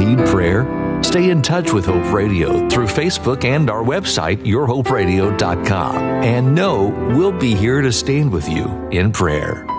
need prayer? Stay in touch with Hope Radio through Facebook and our website, yourhoperadio.com. And know we'll be here to stand with you in prayer.